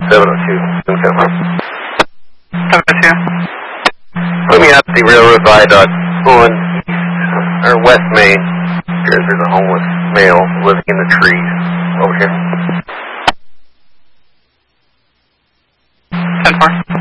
702. 702. Put me at the railroad viaduct on or West Main. There's a homeless male living in the trees over here. 10-4.